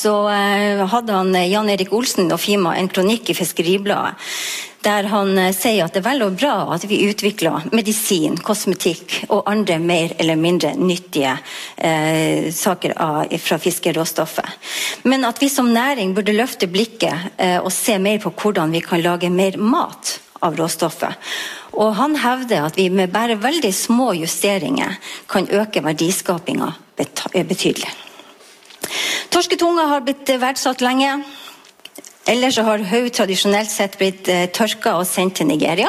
Så hadde han Jan Erik Olsen og Fima en kronikk i Fiskeribladet, der han sier at det vel og bra at vi utvikler medisin, kosmetikk og andre mer eller mindre nyttige saker fra fiskeråstoffet. Men at vi som næring burde løfte blikket og se mer på hvordan vi kan lage mer mat av råstoffet. Og han hevder at vi med bare veldig små justeringer kan øke verdiskapingen betydelig. Torsketunga har blitt verdsatt lenge. Ellers har haug tradisjonelt sett blitt tørka og sendt til Nigeria.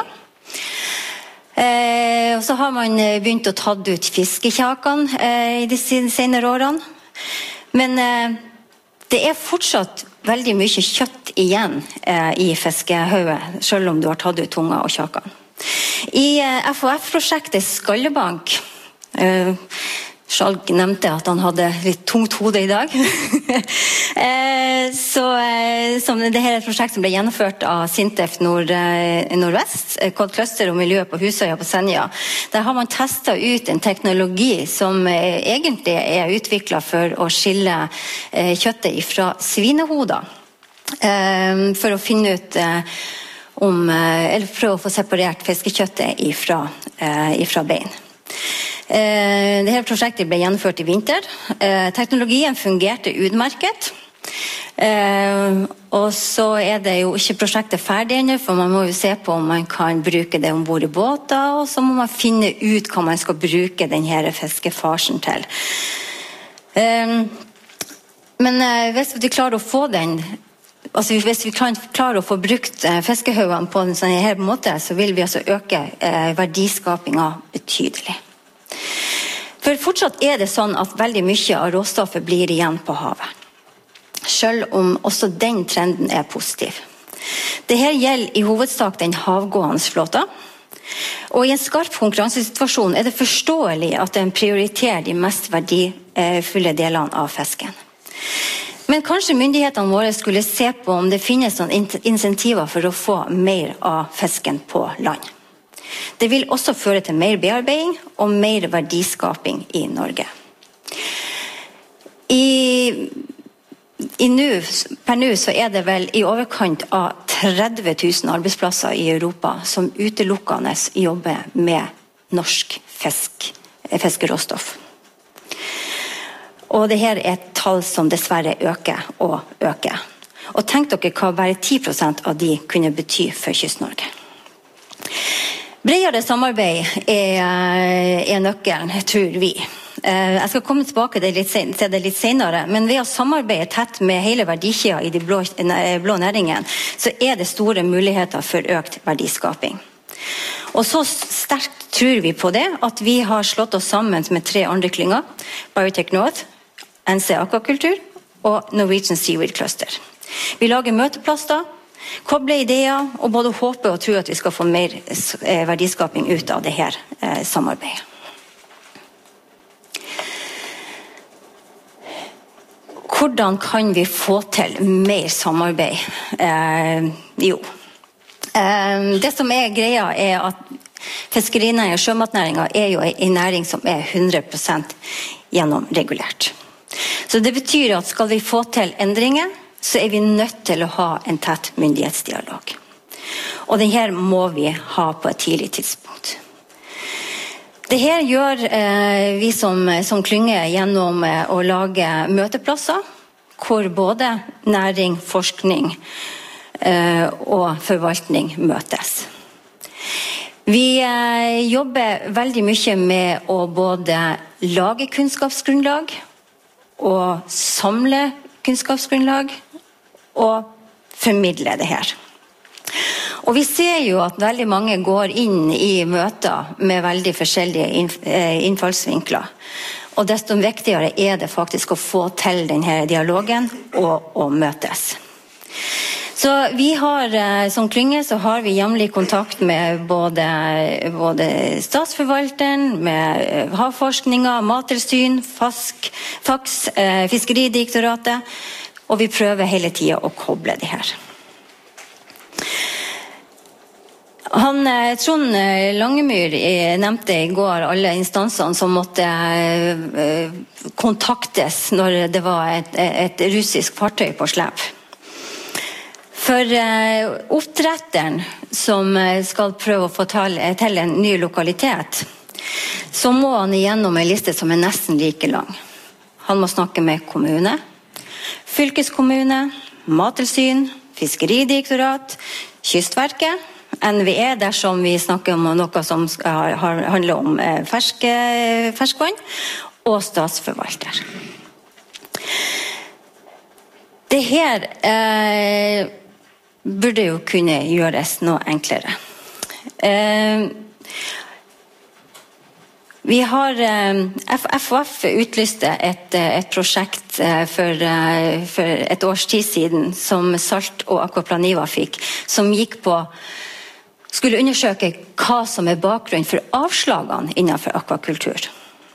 Og så har man begynt å ta ut fiskekjakene i de senere årene. Men det er fortsatt veldig mye kjøtt igjen i fiskehauget, selv om du har tatt ut tunga og kjakene. I FHF-prosjektet Skallebank, Skjalg nevnte at han hadde litt tungt hode i dag. Som det her er et prosjekt som ble gjennomført av Sintef Nordvest, Cod Cluster og miljø på Husøya på Senja. Der har man testet ut en teknologi som egentlig er utviklet for å skille kjøttet fra svinehoder. For å finne ut eller prøve å få separert fiskekjøttet fra bein. Dette prosjektet ble gjennomført i vinter. Teknologien fungerte utmerket. Og så er det jo ikke prosjektet ferdig ennå, for man må jo se på om man kan bruke det ombord i båter, og så må man finne ut hva man skal bruke denne fiskefarsen til. Men hvis vi klarer å få hvis vi klarer å få brukt fiskehaugene på en sånn her måte, så vil vi altså øke verdiskapingen betydelig. For fortsatt er det sånn at veldig mye av råstoffet blir igjen på havet. Selv om også den trenden er positiv. Dette gjelder i hovedsak den havgående flåten. Og i en skarp konkurransesituasjon er det forståelig at en prioriterer de mest verdifulle delene av fisken. Men kanskje myndighetene våre skulle se på om det finnes noen insentiver for å få mer av fisken på land. Det vil også føre til mer bearbeiding og mer verdiskaping i Norge. Per nå så er det vel i overkant av 30 000 arbeidsplasser i Europa som utelukkende jobber med norsk fiskeråstoff. Og dette er et tall som dessverre øker og øker. Og tenk dere hva bare 10% av de kunne bety for Kyst-Norge. Bredere samarbeid er nøkkelen, tror vi. Jeg skal komme tilbake til det litt senere, men ved å samarbeide tett med hele verdikjeden i de blå næringene, så er det store muligheter for økt verdiskaping. Og så sterkt tror vi på det, at vi har slått oss sammen med 3 andre klynger, Biotech North, NC Aquakultur og Norwegian Seaweed Cluster. Vi lager møteplasser, koble ideer og både håpe og tro at vi skal få mer verdiskaping ut av det her samarbeidet. Hvordan kan vi få til mer samarbeid? Det som er greia er at fiskerinæringen og sjømatnæringen er jo en næring som er 100% gjennomregulert. Så det betyr at skal vi få til endringer, så er vi nødt til å ha en tett myndighetsdialog. Og denne må vi ha på et tidlig tidspunkt. Dette gjør vi som klynge gjennom å lage møteplasser, hvor både næring, forskning og forvaltning møtes. Vi jobber veldig mye med å både lage kunnskapsgrunnlag og samle kunnskapsgrunnlag og formidle det her. Og vi ser jo at veldig mange går inn i møter med veldig forskjellige innfallsvinkler. Og desto viktigere er det faktisk å få til denne dialogen og møtes. Så vi har, som klynge, så har vi jevnlig kontakt med både statsforvalteren, med havforskningen, Mattilsyn, FAX, Fiskeridirektoratet, og vi prøver hele tiden å koble det her. Trond Langemyr nevnte I går alle instansene som måtte kontaktes når det var et russisk fartøy på slep. For oppdretteren som skal prøve å få til en ny lokalitet, så må han igjennom en liste som nesten like lang. Han må snakke med kommune, fylkeskommune, Mattilsyn, Fiskeridirektorat, Kystverket, NVE dersom vi snakker om noe som handler om ferskvann, og statsforvalter. Det her burde jo kunne gjøres noe enklere. Vi har FHF utlyste et prosjekt for et års tid siden som Salt og Aquaplaniva fikk, som gikk på skulle undersøke hva som bakgrunnen for avslagene innenfor akvakultur.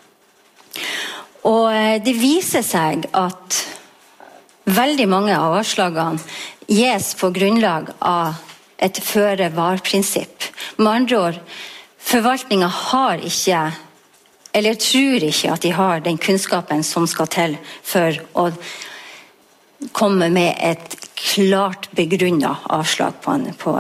Og det viser seg at veldig mange av avslagene gis på grunnlag av et føre-var-prinsipp. Med andre ord, forvaltningen har ikke eller tror ikke at de har den kunnskapen som skal til for å komme med et klart begrunnet avslag på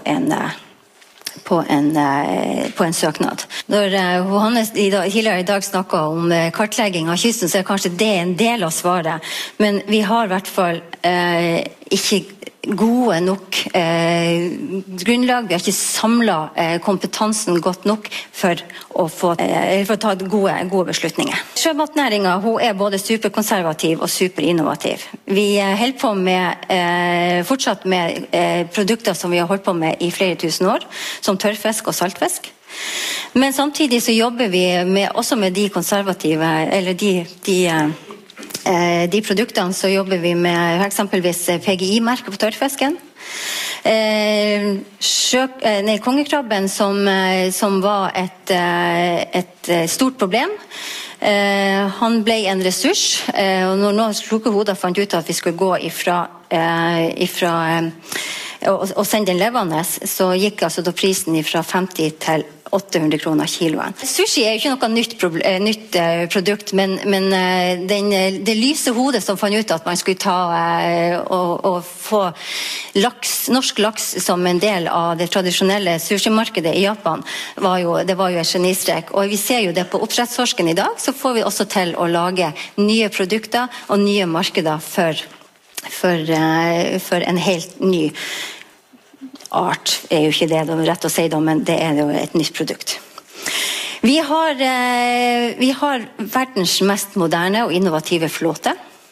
en søknad. Når Johannes tidligere I dag snakket om kartlegging av kysten, så kanskje det en del av svaret, men vi har I hvert fall ikke gode nok grunnlag, vi har ikke samlet kompetansen godt nok for å ta gode beslutninger. Sjømatnæringen hun både superkonservativ og superinnovativ. Vi holder på fortsatt med produkter som vi har holdt på med I flere tusen år, som tørrfisk og saltfisk. Men samtidig så jobber vi også med de konservative, eller de produktene så jobber vi med eksempelvis PGI-merker på tørrfisken. Kongekrabben som var et stort problem. Han ble en ressurs, og når kloke hoder fant ut at vi skulle gå ifra og sende den levende, så gikk altså da prisen fra 50 til 800 kroner kiloen. Sushi jo ikke noe nytt produkt, men det lyse hodet som fant ut at man skulle ta og få norsk laks som en del av det tradisjonelle sushi-markedet I Japan, det var jo et genistrek. Og vi ser jo det på oppdrettsforsken I dag, så får vi også til å lage nye produkter og nye markeder for en helt ny art jo ikke det rett å si da, men det jo et nytt produkt. Vi har verdens mest moderne og innovative flåte.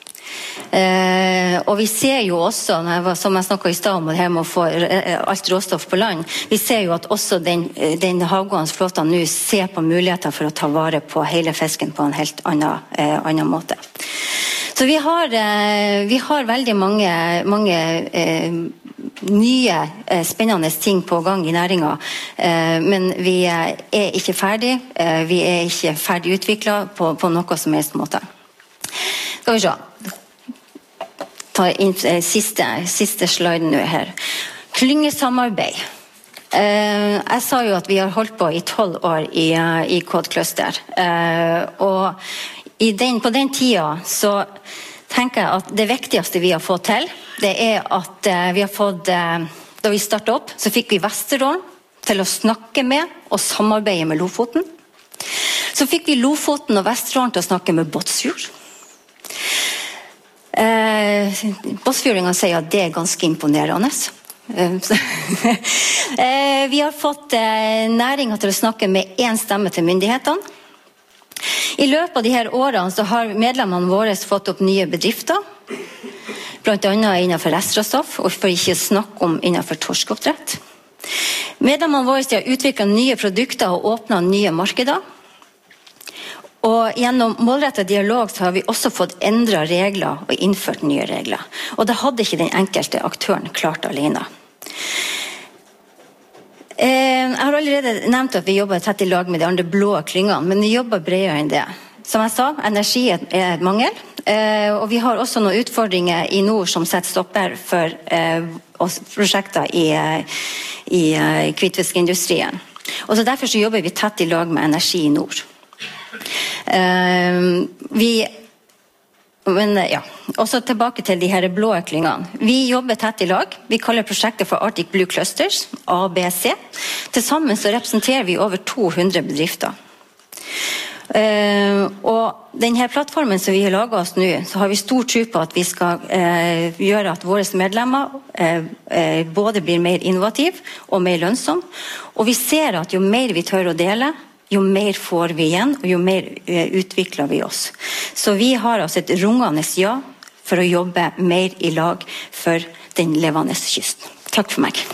Og vi ser jo også, som jeg snakket I sted om, det her med å få alt råstoff på land, vi ser jo at også den havgående flåten nå ser på muligheter for å ta vare på hele fisken på en helt annen måte. Så vi har veldig mange nye spennende ting på gang I næringen, men vi ikke ferdig, vi ikke ferdig utviklet på noe som helst måte. Skal vi se, ta inn siste sliden nå her. Klyngesamarbeid. Jeg sa jo at vi har holdt på I 12 år I Code Cluster, og på den tiden så tenker jeg at det viktigste vi har fått til, det at vi har fått, da vi startet opp, så fikk vi Vesterålen til å snakke med og samarbeide med Lofoten. Så fikk vi Lofoten og Vesterålen til å snakke med Båtsfjord. Båtsfjordingene sier at det ganske imponerende. Vi har fått næringen til å snakke med en stemme til myndighetene. I løpet av de her årene så har medlemmene våre fått opp nye bedrifter, blant annet innenfor restråstoff, og for ikke å snakke om innenfor torskeoppdrett. Medlemmene våre har utviklet nye produkter og åpnet nye markeder. Og gjennom målrettet dialog så har vi også fått endret regler og innført nye regler. Og det hadde ikke den enkelte aktøren klart alene. Jeg har allerede nevnt at vi jobber tett I lag med de andre blå klyngene, men vi jobber bredere enn det. som jeg sa, energi er et mangel. Og vi har også noen utfordringer i nord som setter stopper for prosjekter i hvitfiskindustrien. Og så derfor så jobber vi tett i lag med Energi i nord. Og så tilbake til de her blå klyngene. Vi jobber tett i lag. Vi kaller prosjektet for Arctic Blue Clusters, ABC. Til sammen så representerer vi over 200 bedrifter. Og denne plattformen som vi har laget oss nå, så har vi stor tro på at vi skal gjøre at våre medlemmer både blir mer innovativ og mer lønnsom. Og vi ser at jo mer vi tør å dele, jo mer får vi igjen, og jo mer utvikler vi oss. Så vi har altså et rungende ja for å jobbe mer i lag for den levende kysten. Takk for meg.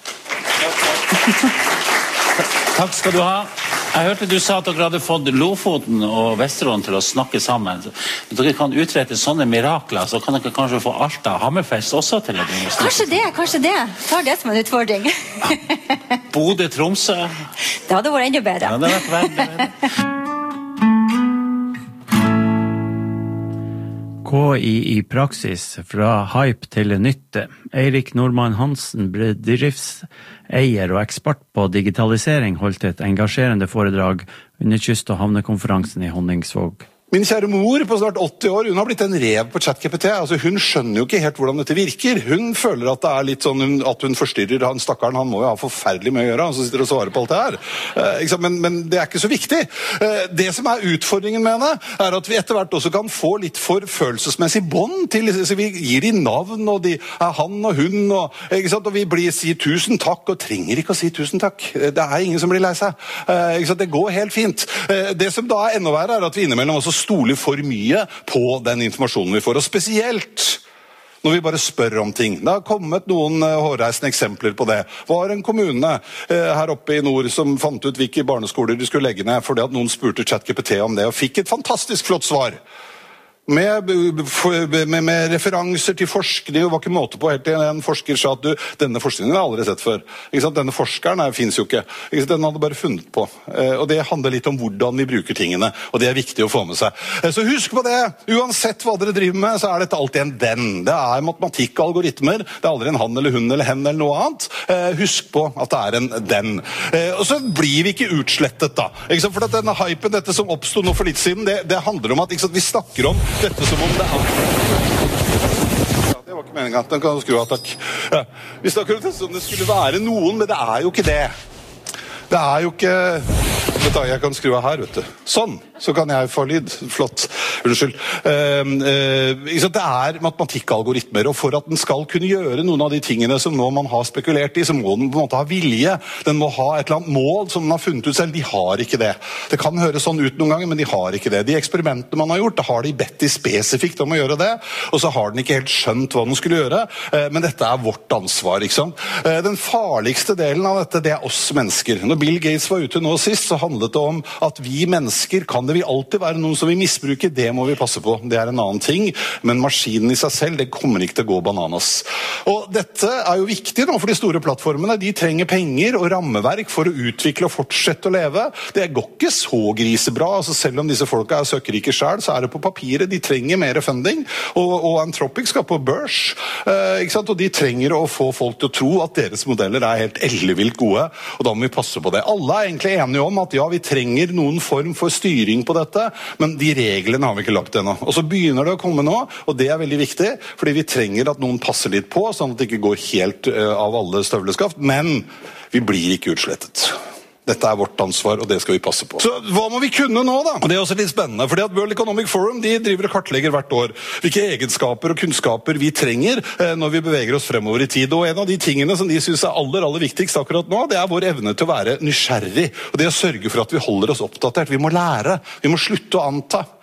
Takk skal du ha. Jeg hørte du sa at dere hadde fått Lofoten og Vesterålen til å snakke sammen. Hvis dere kan utrette sånne mirakler, så kan dere kanskje få Alta og Hammerfest også til å begynne å snakke. Kanskje det. Tar det som en utfordring. Bodø, Tromsø. Det hadde vært enda bedre. Ja, det hadde vært veldig. KI i praksis, fra hype til nytte. Eirik Normann Hansen, bedriftseier og ekspert på digitalisering, holdt et engasjerende foredrag under kyst- og havnekonferansen i Honningsvåg. Min kjære mor på snart 80 år, hun har blitt en rev på ChatGPT. Altså, hun skjønner jo ikke helt hvordan dette virker. Hun føler at det er litt sånn at hun forstyrrer han stakkaren. Han må jo ha forferdelig mye å gjøre, han som sitter og svarer på alt det her. Men det er ikke så viktig. Det som er utfordringen med henne, er at vi etter hvert også kan få litt for følelsesmessig bånd til. Så vi gir de navn, og de er han og hun, og vi sier tusen takk, og trenger ikke å si tusen takk. Det er ingen som blir lei seg. Det går helt fint. Det som da er enda verre, er at vi innimellom også stoler for mye på den informasjonen vi får, og spesielt når vi bare spør om ting. Det har kommet noen hårreisende eksempler på det. Var en kommune her oppe i nord som fant ut hvilke barneskoler de skulle legge ned, fordi at noen spurte ChatGPT om det, og fikk et fantastisk flott svar. Med referanser til forskning, det var ikke måte på helt til en forsker sa at denne forskningen har jeg aldri sett før. Denne forskeren finnes jo ikke. Den hadde bare funnet på. Og det handler litt om hvordan vi bruker tingene, og det er viktig å få med seg. Så husk på det, uansett hva dere driver med, så er dette alltid en den. Det er matematikk, algoritmer, det er aldri en han eller hun eller hen eller noe annet. Husk på at det er en den. Og så blir vi ikke utslettet da. For at denne hypen, dette som oppstod nå for litt siden, det handler om at vi snakker om dette som om det er... Ja, det var ikke meningen. Den kan du skru av, takk. Ja. Vi snakker om det som det skulle være noen, men det er jo ikke det. Det er jo ikke... Jeg kan skru av her, vet du. Sånn, så kan jeg få lyd. Flott. Unnskyld. Det er matematikkalgoritmer, og for at den skal kunne gjøre noen av de tingene som nå man har spekulert i, så må den på en måte ha vilje. Den må ha et eller annet mål som den har funnet ut selv. De har ikke det. Det kan høres sånn ut noen ganger, men de har ikke det. De eksperimentene man har gjort, da har de bedt de spesifikt om å gjøre det, og så har den ikke helt skjønt hva den skulle gjøre, men dette er vårt ansvar, ikke sant? Den farligste delen av dette, det er oss mennesker. Når Bill Gates var ute nå sist, så handlet det om at vi mennesker, det vil alltid være noen som vi misbruker, det må vi passe på. Det er en annen ting, men maskinen i seg selv, det kommer ikke til å gå bananas. Og dette er jo viktig nå for de store plattformene. De trenger penger og rammeverk for å utvikle og fortsette å leve. Det går ikke så grisebra. Altså, selv om disse folka er søkkerike selv, så er det på papiret. De trenger mer funding, og Anthropic skal på børs, ikke sant? Og de trenger å få folk til å tro at deres modeller er helt ellevilt gode, og da må vi passe på det. Alle er egentlig enige om at ja, vi trenger noen form for styring på dette, men de reglene har vi ikke lagt ennå. Og så begynner det å komme nå, og det er veldig viktig, fordi vi trenger at noen passer litt på, sånn at det ikke går helt av alle støvleskaft, men vi blir ikke utslettet. Dette er vårt ansvar, og det skal vi passe på. Så hva må vi kunne nå da? Og det er også litt spennende, fordi at World Economic Forum de driver og kartlegger hvert år hvilke egenskaper og kunnskaper vi trenger når vi beveger oss fremover i tid. Og en av de tingene som de synes er aller viktigst akkurat nå, det er vår evne til å være nysgjerrig. Og det å sørge for at vi holder oss oppdatert. Vi må lære. Vi må slutte å anta.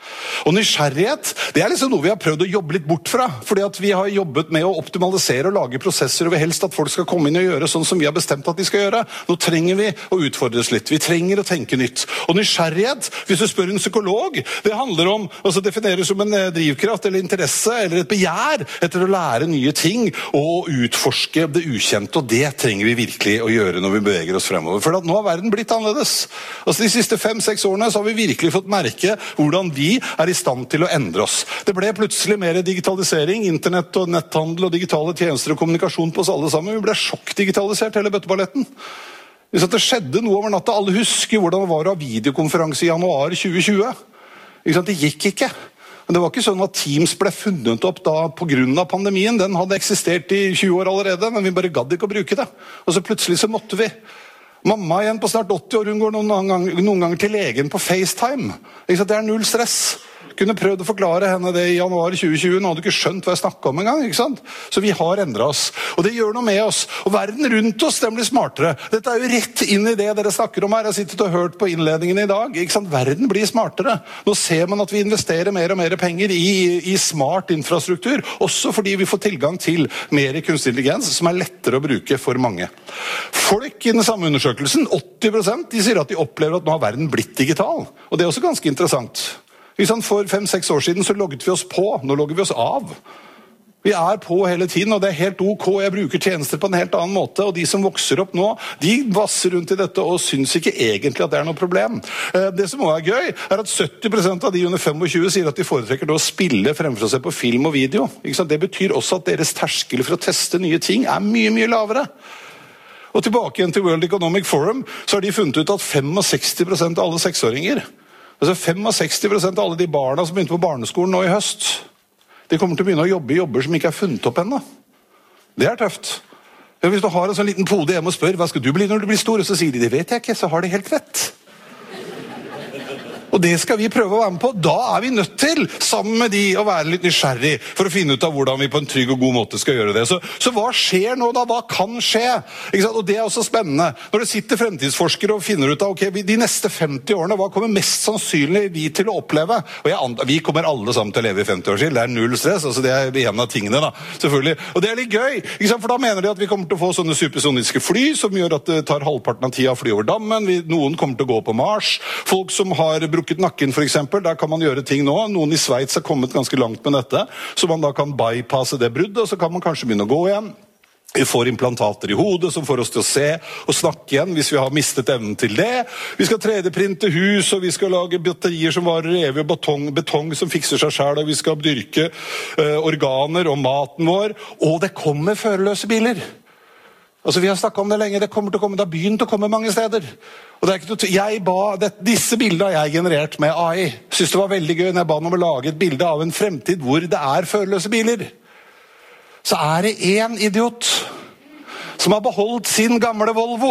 Og nysgjerrighet, det liksom noe vi har prøvd å jobbe litt bort fra, fordi at vi har jobbet med å optimalisere og lage prosesser, og vi helst at folk skal komme inn og gjøre sånn som vi har bestemt at de skal gjøre. Nå trenger vi å utfordres litt, vi trenger å tenke nytt. Og nysgjerrighet, hvis du spør en psykolog, det handler om, altså defineres som en drivkraft eller interesse, eller et begjær etter å lære nye ting, og utforske det ukjente, og det trenger vi virkelig å gjøre når vi beveger oss fremover. For at nå har verden blitt annerledes. Altså de siste 5-6 årene så har vi virkelig fått merke hvordan vi er i stand til å endre oss. Det ble plutselig mer digitalisering, internett og netthandel og digitale tjenester og kommunikasjon på oss alle sammen. Vi ble sjokkdigitalisert hele bøtteballetten. Hvis det skjedde noe over natta, alle husker hvordan det var å ha videokonferanse i januar 2020. Det gikk ikke. Men det var ikke sånn at Teams ble funnet opp da på grunn av pandemien. Den hadde eksistert i 20 år allerede, men vi bare gadd ikke å bruke det. Og så plutselig så måtte vi. Mamma igjen på snart 80 år, hun går noen ganger til legen på FaceTime. Det er null stress. Kunne prøvd å forklare henne det i januar 2020, hun hadde ikke skjønt hva jeg snakket om en gang, ikke sant? Så vi har endret oss, og det gjør noe med oss. Og verden rundt oss, den blir smartere. Dette er jo rett inn i det dere snakker om her. Jeg har sittet og hørt på innledningen i dag, ikke sant? Verden blir smartere. Nå ser man at vi investerer mer og mer penger i smart infrastruktur, også fordi vi får tilgang til mer kunstig intelligens, som er lettere å bruke for mange. Folk i den samme undersøkelsen, 80%, de sier at de opplever at nå har verden blitt digital. Og det er også ganske interessant. For 5-6 år siden så logget vi oss på, nå logger vi oss av. Vi er på hele tiden, og det er helt ok, jeg bruker tjenester på en helt annen måte, og de som vokser opp nå, de vasser rundt i dette og synes ikke egentlig at det er noe problem. Det som også er gøy, er at 70% av de under 25 sier at de foretrekker å spille fremfor å se på film og video. Det betyr også at deres terskel for å teste nye ting er mye, mye lavere. Og tilbake igjen til World Economic Forum, så har de funnet ut at 65% av alle 6-åringer, altså 65% av alle de barna som begynte på barneskolen nå i høst, de kommer til å begynne å jobbe i jobber som ikke er funnet opp ennå. Det er tøft. Hvis du har en sånn liten pode hjemme og spør, hva skal du bli når du blir stor? Og så sier de, det vet jeg ikke, så har de helt rett. Og det skal vi prøve å være med på. Da er vi nødt til, sammen med de, å være litt nysgjerrig for å finne ut av hvordan vi på en trygg og god måte skal gjøre det. Så hva skjer nå da? Hva kan skje? Og det er også spennende. Når det sitter fremtidsforskere og finner ut av, ok, de neste 50 årene, hva kommer mest sannsynlig vi til å oppleve? Og vi kommer alle sammen til å leve i 50 år siden. Det er null stress, altså det er en av tingene da, selvfølgelig. Og det er litt gøy, for da mener de at vi kommer til å få sånne supersoniske fly, som gjør at det tar halvparten av tida å fly over dammen. Noen kommer til å gå på Mars. Folk som har brukket nakken for eksempel, der kan man gjøre ting nå. Noen i Sveits har kommet ganske langt med dette, så man da kan bypasse det bruddet, og så kan man kanskje begynne å gå igjen. Vi får implantater i hodet som får oss til å se og snakke igjen hvis vi har mistet evnen til det. Vi skal 3D-printe hus, og vi skal lage batterier som varer evig, og betong som fikser seg selv, og vi skal dyrke organer og maten vår, og det kommer førerløse biler. Altså, vi har snakket om det lenge, det kommer til å komme, det har begynt å komme mange steder. Og det er ikke disse bildene har jeg generert med AI. Synes det var veldig gøy når jeg ba om å lage et bilde av en fremtid hvor det er førerløse biler. Så er det en idiot som har beholdt sin gamle Volvo.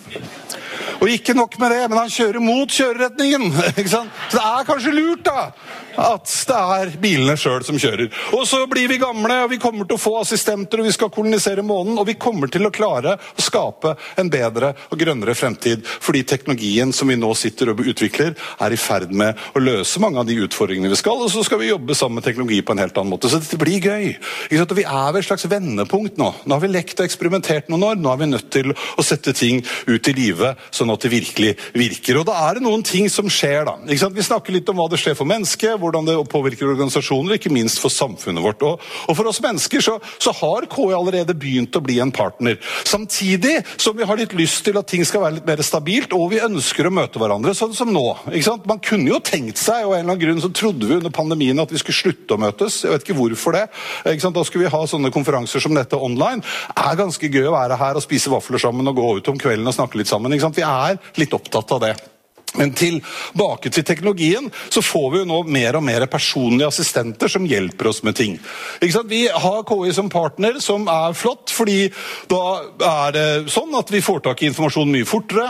Og ikke nok med det, men han kjører mot kjøreretningen. Ikke sant? Så det er kanskje lurt da, at det er bilene selv som kjører. Og så blir vi gamle, og vi kommer til å få assistenter, og vi skal kolonisere månen, og vi kommer til å klare å skape en bedre og grønnere fremtid, fordi teknologien som vi nå sitter og utvikler, er i ferd med å løse mange av de utfordringene vi skal, og så skal vi jobbe sammen med teknologi på en helt annen måte. Så dette blir gøy. Ikke sant? Og vi er ved et slags vendepunkt nå. Nå har vi lekt og eksperimentert noen år, nå er vi nødt til å sette ting ut i livet, sånn at det virkelig virker. Og da er det noen ting som skjer da. Ikke sant? Vi snakker litt om hva det skjer for mennesket, hvordan det påvirker organisasjoner, ikke minst for samfunnet vårt. Og for oss mennesker så har KI allerede begynt å bli en partner. Samtidig som vi har litt lyst til at ting skal være litt mer stabilt, og vi ønsker å møte hverandre, sånn som nå. Ikke sant? Man kunne jo tenkt seg, og av en eller annen grunn så trodde vi under pandemien at vi skulle slutte å møtes. Jeg vet ikke hvorfor det. Ikke sant? Da skulle vi ha sånne konferanser som dette online. Det er ganske gøy å være her og spise vafler sammen og gå ut om kvelden og snakke litt sammen. Ikke sant? Vi er litt opptatt av det. Men tilbake til teknologien, så får vi jo nå mer og mer personlige assistenter som hjelper oss med ting. Ikke sant? Vi har KI som partner, som er flott, fordi da er det sånn at vi får tak i informasjon mye fortere,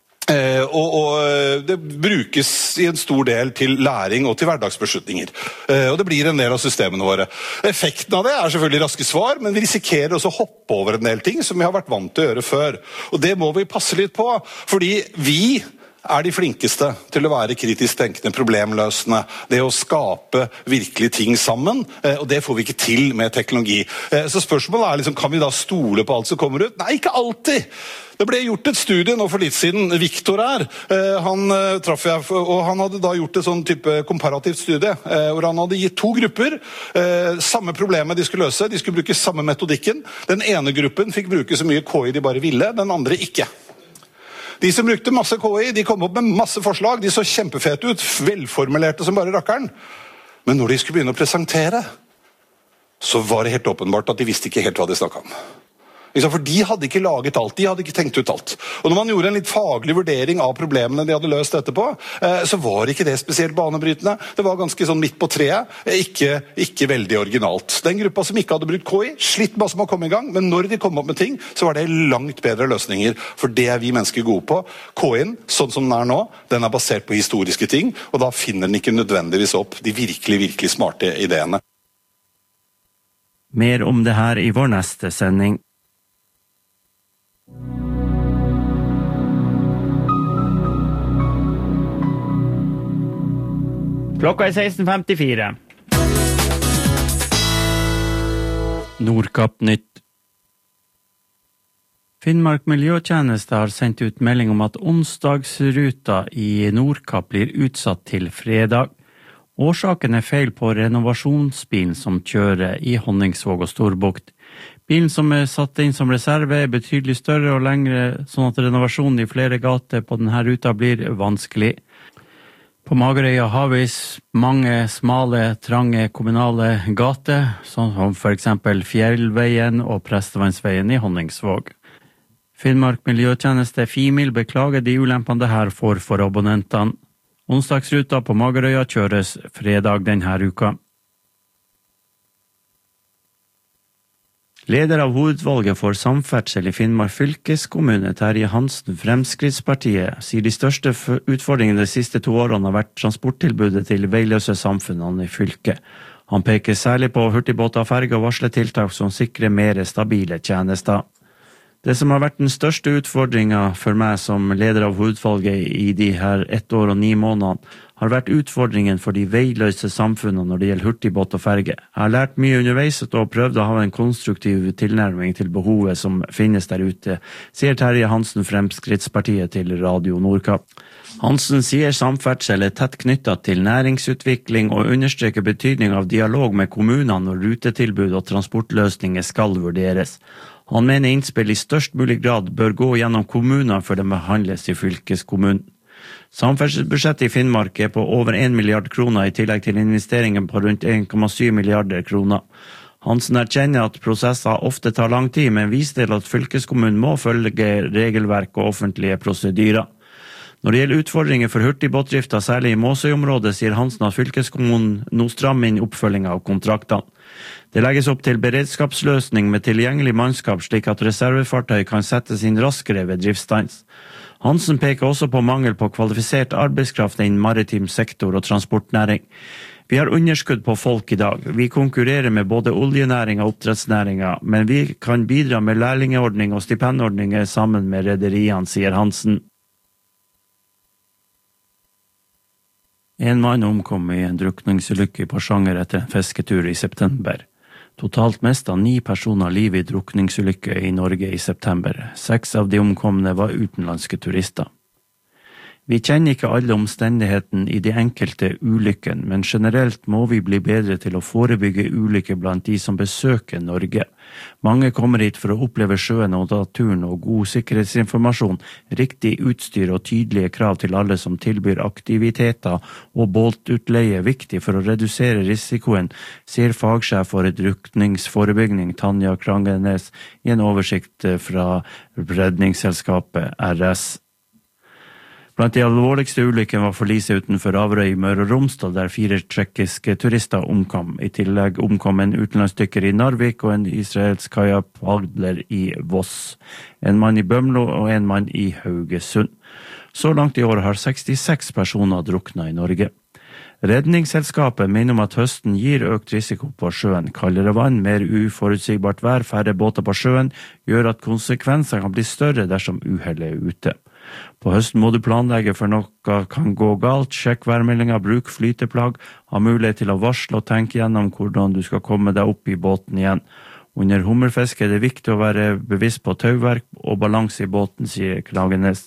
og det brukes i en stor del til læring og til hverdagsbeslutninger. Og det blir en del av systemene våre. Effekten av det er selvfølgelig raske svar, men vi risikerer også å hoppe over en del ting som vi har vært vant til å gjøre før. Og det må vi passe litt på, fordi vi de flinkeste til å være kritisk tenkende, problemløsende, det å skape virkelige ting sammen, og det får vi ikke til med teknologi. Så spørsmålet liksom, kan vi da stole på alt som kommer ut? Nei, ikke alltid! Det ble gjort et studie nå for litt siden, Victor han traff jeg, og han hadde da gjort et sånn type komparativt studie, hvor han hadde gitt 2 grupper, samme problemet de skulle løse, de skulle bruke samme metodikken. Den ene gruppen fikk bruke så mye KI de bare ville, den andre ikke. De som brukte masse KI, de kom opp med masse forslag, de så kjempefete ut, velformulerte som bare rakkeren. Men når de skulle begynne å presentere, så var det helt åpenbart at de visste ikke helt hva de snakket om. For de hadde ikke laget alt, de hadde ikke tenkt ut alt. Og når man gjorde en litt faglig vurdering av problemene de hadde løst etterpå, så var ikke det spesielt banebrytende. Det var ganske sånn midt på treet, ikke veldig originalt. Den gruppa som ikke hadde brukt KI, slitt masse med å komme i gang, men når de kom opp med ting, så var det langt bedre løsninger. For det vi mennesker gode på. KI-en, sånn som den nå, den basert på historiske ting, og da finner den ikke nødvendigvis opp de virkelig, virkelig smarte ideene. Mer om det her i vår neste sending. Klokka 16:54. Nordkapp-nytt. Finnmark Miljøtjeneste har sendt ut melding om at onsdagsruta i Nordkapp blir utsatt til fredag. Årsaken feil på renovasjonsbilen som kjører i Honningsvåg og Storbukt. Bilen som satt inn som reserve betydelig større og lengre, sånn at renovasjonen i flere gater på denne ruta blir vanskelig. På Magerøya har vi mange smale, trange kommunale gater, sånn som for eksempel Fjellveien og Prestevannsveien i Honningsvåg. Finnmark Miljøtjeneste Fimil beklager de ulempene det her får for abonnentene. Onsdagsruta på Magerøya kjøres fredag denne uka. Leder av hovedvalget for samferdsel i Finnmark fylkeskommune, Terje Hansen, Fremskrittspartiet, sier de største utfordringene de siste 2 årene har vært transporttilbudet til veiløse samfunnene i fylket. Han peker særlig på hurtigbåter og ferger og varsler tiltak som sikrer mer stabile tjenester. Det som har vært den største utfordringen for meg som leder av hovedvalget i de her 1 år og 9 månedene, har vært utfordringen for de veiløse samfunnene når det gjelder hurtigbåt og ferge. Jeg har lært mye underveis og prøvd å ha en konstruktiv tilnærming til behovet som finnes der ute, sier Terje Hansen, Fremskrittspartiet, til Radio Nordkapp. Hansen sier samferdsel tett knyttet til næringsutvikling og understreker betydning av dialog med kommunene når rutetilbud og transportløsninger skal vurderes. Han mener innspill i størst mulig grad bør gå gjennom kommunene før de behandles i fylkeskommunen. Samferdselsbudsjettet i Finnmark på over 1 milliard kroner i tillegg til investeringen på rundt 1,7 milliarder kroner. Hansen erkjenner at prosesser ofte tar lang tid, men viser til at fylkeskommunen må følge regelverk og offentlige prosedyrer. Når det gjelder utfordringer for hurtigbåtdrifta, særlig i Måsøy-området, sier Hansen at fylkeskommunen nå strammer inn oppfølgingen av kontraktene. Det legges opp til beredskapsløsning med tilgjengelig mannskap, slik at reservefartøy kan settes inn raskere ved driftsstans. Hansen peker også på mangel på kvalifisert arbeidskraft innen maritim sektor og transportnæring. Vi har underskudd på folk i dag. Vi konkurrerer med både oljenæring og oppdrettsnæringa, men vi kan bidra med lærlingeordning og stipendordninger sammen med rederiene, sier Hansen. En mann omkom i en drukningsulykke i Porsanger etter en fisketur i september. Totalt mistet 9 personer livet i drukningsulykke i Norge i september. 6 av de omkomne var utenlandske turister. Vi kjenner ikke alle omstendighetene i de enkelte ulykken, men generelt må vi bli bedre til å forebygge ulykker blant de som besøker Norge. Mange kommer hit for å oppleve sjøen og naturen og god sikkerhetsinformasjon, riktig utstyr og tydelige krav til alle som tilbyr aktiviteter og båtutleie viktig for å redusere risikoen, sier fagsjef for drukningsforebygging Tanja Krangenes i en oversikt fra Redningsselskapet RS. Blant de alvorligste ulykkene var forliset utenfor Averøy i Møre og Romsdal, der 4 tsjekkiske turister omkom. I tillegg omkom en utenlandsdykker i Narvik og en israelsk kajakkpadler i Voss. En mann i Bømlo og en mann i Haugesund. Så langt i år har 66 personer druknet i Norge. Redningsselskapet minner om at høsten gir økt risiko på sjøen. Kaldere vann, mer uforutsigbart vær, færre båter på sjøen, gjør at konsekvensene kan bli større dersom uhellet er ute. På høsten må du planlegge for noe kan gå galt, sjekk værmeldinga, bruk flyteplagg, ha mulighet til å varsle og tenke gjennom hvordan du skal komme deg opp i båten igjen. Under hummerfiske det viktig å være bevisst på tauverk og balanse i båten, sier Klagenes.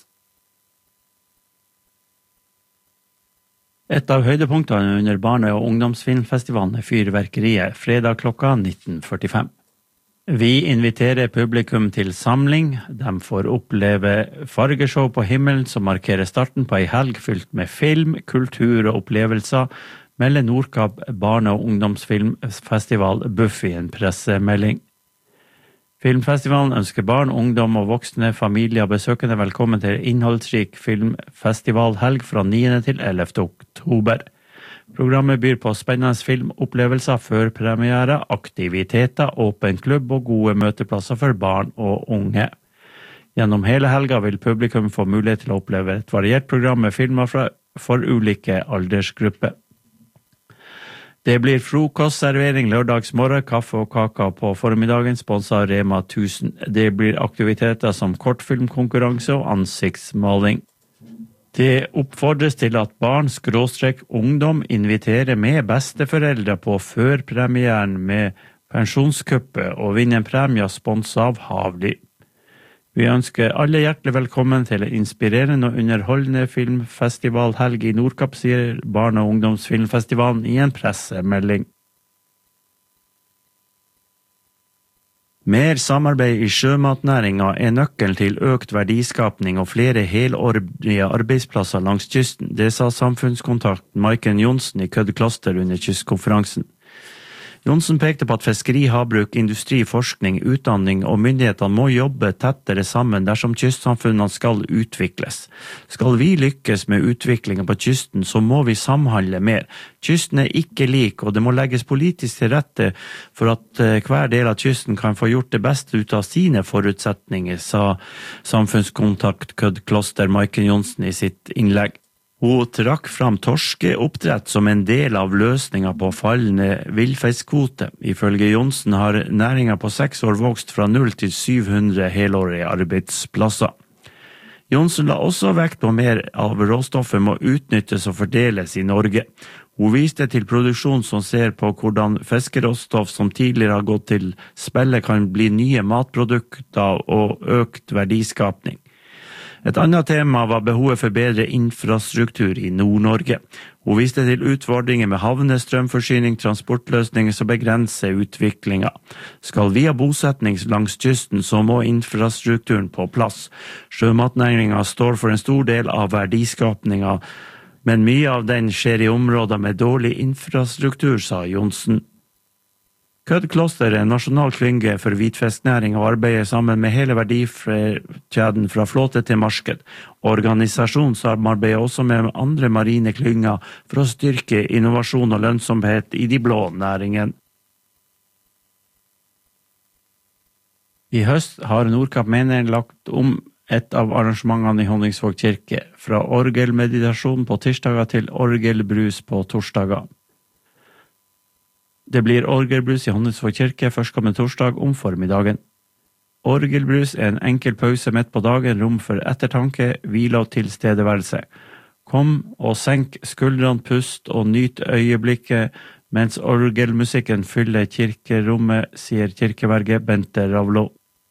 Et av høydepunktene under barne- og ungdomsfilmfestivalen fyrverkeriet, fredag klokka 19:45. Vi inviterer publikum til samling. De får oppleve fargeshow på himmelen som markerer starten på en helg fylt med film, kultur og opplevelser, melder Nordkapp barne- og ungdomsfilmfestival Buff i en pressemelding. Filmfestivalen ønsker barn, ungdom og voksne, familier og besøkende velkommen til innholdsrik filmfestivalhelg fra 9. til 11. oktober. Programmet byr på spennende filmopplevelser før premiere, aktiviteter, åpen klubb og gode møteplasser for barn og unge. Gjennom hele helga vil publikum få mulighet til å oppleve et variert program med filmer for ulike aldersgrupper. Det blir frokostservering lørdagsmorgen, kaffe og kaka på formiddagen, sponset av Rema 1000. Det blir aktiviteter som kortfilmkonkurranse og ansiktsmaling. Det oppfordres til at barn/ungdom inviterer med besteforeldre på førpremieren med pensjonskuppet og vinner en premie sponset av Havli. Vi ønsker alle hjertelig velkommen til en inspirerende og underholdende filmfestivalhelg i Nordkapp, sier Barne- og ungdomsfilmfestivalen i en pressemelding. Mer samarbeid i sjømatnæringa nøkkelen til økt verdiskapning og flere helårige arbeidsplasser langs kysten. Det sa samfunnskontakt Maiken Johnsen i Kødd Kloster under kystkonferansen. Johnsen pekte på at fiskeri, havbruk, industri, forskning, utdanning og myndighetene må jobbe tettere sammen dersom kystsamfunnene skal utvikles. Skal vi lykkes med utviklingen på kysten, så må vi samhandle mer. Kysten ikke lik, og det må legges politisk til rette for at hver del av kysten kan få gjort det beste ut av sine forutsetninger, sa samfunnskontakt Kødd Kloster Maiken Johnsen i sitt innlegg. Hun trakk fram torskeoppdrett som en del av løsningen på fallende villfiskkvote. Ifølge Johnsen har næringen på 6 år vokst fra 0 til 700 helårige arbeidsplasser. Johnsen la også vekt på mer av råstoffet må utnyttes og fordeles i Norge. Hun viste til produksjon som ser på hvordan fiskeråstoff som tidligere har gått til spille kan bli nye matprodukter og økt verdiskapning. Et annet tema var behovet for bedre infrastruktur i Nord-Norge. Hun viste til utfordringer med havne, strømforsyning, transportløsninger som begrenser utviklingen. Skal vi ha bosetning langs kysten, så må infrastrukturen på plass. Sjømatnæringen står for en stor del av verdiskapningen, men mye av den skjer i områder med dårlig infrastruktur, sa Johnsen. Kødd Kloster en nasjonal klynge for hvitfisknæring og arbeider sammen med hele verdikjeden fra flåte til marked. Organisasjonen samarbeider også med andre marine klynger for å styrke innovasjon og lønnsomhet i de blå næringen. I høst har Nordkapp menighet lagt om et av arrangementene i Honningsvåg kirke, fra orgelmeditasjon på tirsdager til orgelbrus på torsdager. Det blir orgelbrus i Honningsvåg kirke førstkommende torsdag om formiddagen. Orgelbrus en enkel pause midt på dagen, rom for ettertanke, hvile og tilstedeværelse. Kom og senk skuldrene, pust og nyt øyeblikket mens orgelmusikken fyller kirkerommet, sier kirkeverget Bente Ravlo.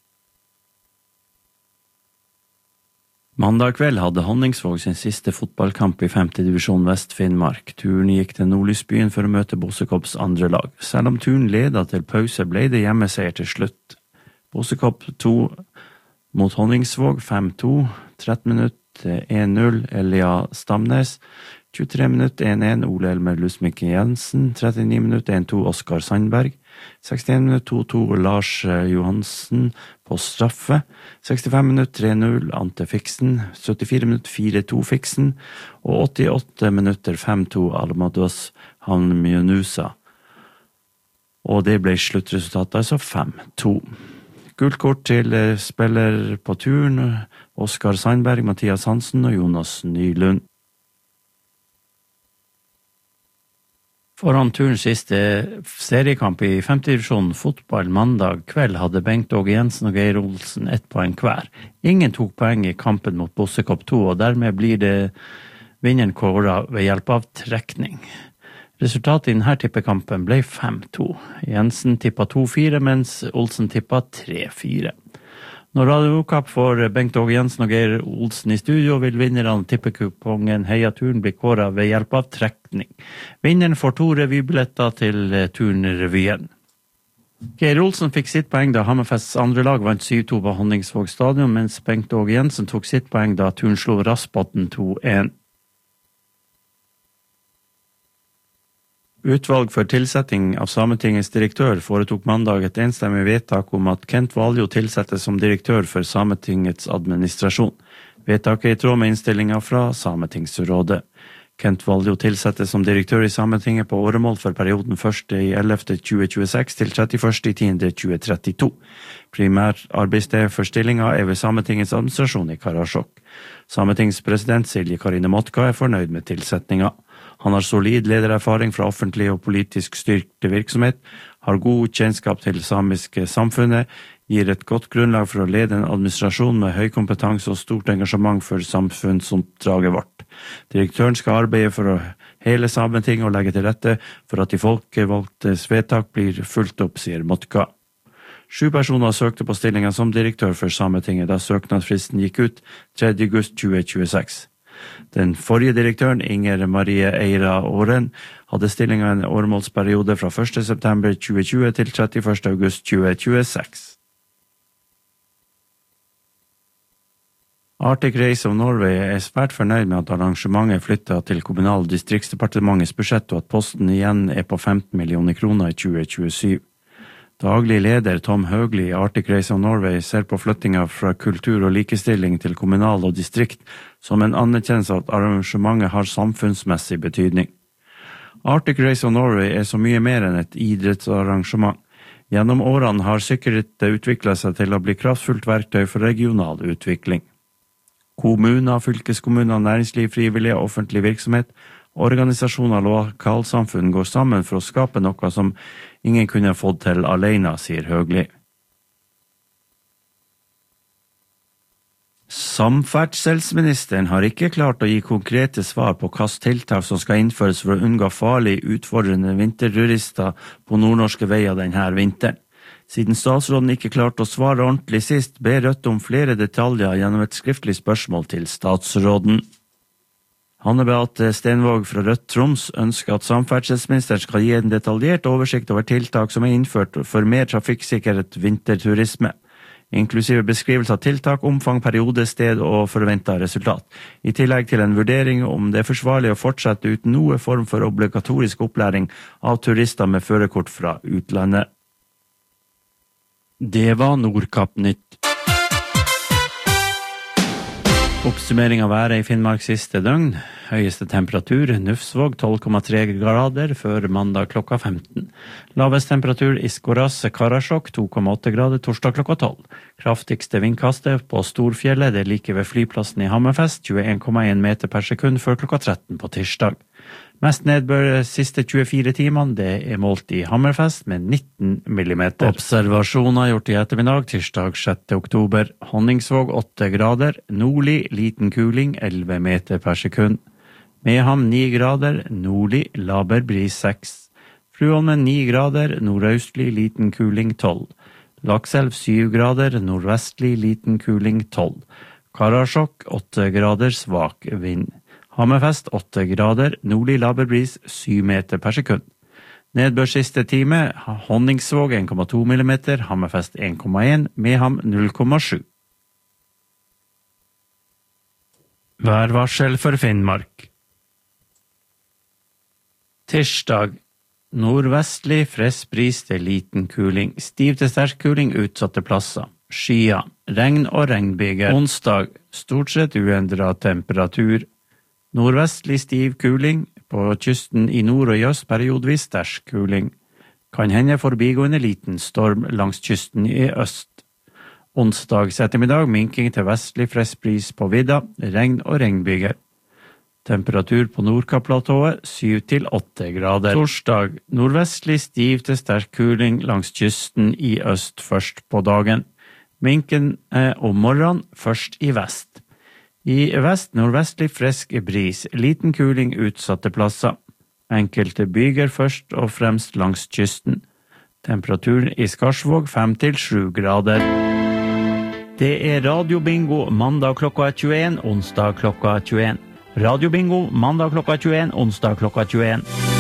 Mandag kveld hadde Honningsvåg sin siste fotballkamp i 5. divisjon Vest-Finnmark. Turen gikk til Nordlysbyen for å møte Bossekops andre lag. Selv om turen ledet til pause, ble det hjemmeseier til slutt. Bossekop 2 mot Honningsvåg 5-2, 13 minutter 1-0 Elia Stamnes, 23 minutter 1-1 Ole Elmer Lusmik Jensen, 39 minutter 1-2 Oskar Sandberg, 61 minutter 2-2 Lars Johansen på straffe, 65 minutter 3-0 Ante Fiksen, 74 minutter 4-2 Fiksen, og 88 minutter 5-2 Almados Hanmjunusa. Og det ble sluttresultatet, altså 5-2. Gult kort til spiller på turen, Oskar Sandberg, Mathias Hansen og Jonas Nylund. Foran turens siste seriekamp i 5. divisjon fotball mandag kveld hadde Bengt Åge Jensen og Geir Olsen 1 poeng hver. Ingen tok poeng i kampen mot Bossekopp 2, og dermed blir det vinneren kåret ved hjelp av trekning. Resultatet i denne tippekampen ble 5-2. Jensen tippet 2-4, mens Olsen tippet 3-4. Når Radio Nordkapp får Bengt Åge Jensen og Geir Olsen i studio, vil vinnerne av tippekupongen Heia Turn bli kåret ved hjelp av trekning. Vinneren får 2 revybilletter til Turnrevyen. Geir Olsen fikk sitt poeng da Hammerfests andre lag vant 7-2 på Honningsvåg stadion, mens Bengt Åge Jensen tok sitt poeng da Turn slo Rassbotn 2-1. Utvalg for tilsetting av Sametingets direktør foretok mandag et enstemmig vedtak om at Kent Valjo tilsettes som direktør for Sametingets administrasjon. Vedtaket er i tråd med innstillingen fra Sametingsrådet. Kent Valjo tilsettes som direktør i Sametinget på åremål for perioden 1.11.2026 til 31.10.2032. Primær arbeidssted for stillingen er ved Sametingets administrasjon i Karasjok. Sametingspresident Silje Karine Motka er fornøyd med tilsetningen. Han har solid ledererfaring fra offentlig og politisk styrte virksomhet, har god kjennskap til samiske samfunnet, gir et godt grunnlag for å lede en administrasjon med høy kompetanse og stort engasjement for samfunnsoppdraget vårt. Direktøren skal arbeide for å hele Sametinget og legge til rette for at de folkevalgtes vedtak blir fulgt opp, sier Motka. 7 personer søkte på stillingen som direktør for Sametinget da søknadsfristen gikk ut 3. august 2026. Den forrige direktøren, Inger Marie Eira Åren, hadde stillingen en åremålsperiode fra 1. september 2020 til 31. august 2026. Arctic Race of Norway er svært fornøyd med at arrangementet flyttet til Kommunal- og distriktsdepartementets budsjett, og at posten igjen er på 15 millioner kroner i 2027. Daglig leder Tom Høgli i Arctic Race of Norway ser på flyttingen fra kultur og likestilling til kommunal og distrikt som en anerkjennelse at arrangementet har samfunnsmessig betydning. Arctic Race of Norway er så mye mer enn et idrettsarrangement. Gjennom årene har sykkelrittet utviklet seg til å bli kraftfullt verktøy for regional utvikling. Kommuner, fylkeskommuner, næringsliv, frivillige og offentlig virksomhet, organisasjoner og lokalsamfunn går sammen for å skape noe som ingen kunne fått til alene, sier Høgli. Samferdselsministeren har ikke klart å gi konkrete svar på hvilke tiltak som skal innføres for å unngå farlig utfordrende vinterturister på nordnorske veier denne vinteren. Siden statsråden ikke klarte å svare ordentlig sist, ber Rødt om flere detaljer gjennom et skriftlig spørsmål til statsråden. Hanne Beate Stenvåg fra Rødt Troms ønsker at samferdselsministeren skal gi en detaljert oversikt over tiltak som er innført for mer trafikksikkerhet vinterturisme, inklusive beskrivelse av tiltak, omfang, periode, sted og forventet resultat, i tillegg til en vurdering om det er forsvarlig å fortsette uten noe form for obligatorisk opplæring av turister med førerkort fra utlandet. Det var Nordkapp Nytt. Oppsummering av været i Finnmark siste døgn. Høyeste temperatur, Nufsvåg 12,3 grader før mandag klokka 15. Lavest temperatur, Iskoras, Karasjok 2,8 grader torsdag klokka 12. Kraftigste vindkastet på Storfjellet, det er like ved flyplassen i Hammerfest, 21,1 meter per sekund før klokka 13 på tirsdag. Mest nedbør siste 24 timene, det er målt i Hammerfest med 19 millimeter. Observasjoner gjort i ettermiddag, tirsdag 6. oktober. Honningsvåg 8 grader, nordlig liten kuling 11 meter per sekund. Meham 9 grader, nordlig laber bris 6. Fluholmen 9 grader, nordøstlig liten kuling 12. Lakselv 7 grader, nordvestlig liten kuling 12. Karasjok 8 grader, svak vind. Hammerfest 8 grader, nordlig laberbris 7 meter per sekund. Nedbør siste time, Honningsvåg 1,2 millimeter, Hammerfest 1,1, Meham 0,7. Værvarsel for Finnmark. Tirsdag, nordvestlig frisk bris til liten kuling, stiv til sterk kuling utsatte plasser. Skya, regn og regnbyger. Onsdag, stort sett uendret temperatur. Nordvestlig stiv kuling, på kysten i nord og i øst periodvis sterk kuling. Kan hende forbigående liten storm langs kysten i øst. Onsdags ettermiddag minking til vestlig frisk bris på vidda, regn og regnbyger. Temperatur på Nordkapplatået 7-8 grader. Torsdag nordvestlig stiv til sterk kuling langs kysten i øst først på dagen. Minken om morgenen først i vest. I vest nordvestlig frisk bris, liten kuling utsatte plasser. Enkelte byger først og fremst langs kysten. Temperaturen i Skarsvåg 5-7 grader. Det radiobingo mandag klokka 21, onsdag klokka 21. Radiobingo mandag klokka 21, onsdag klokka 21.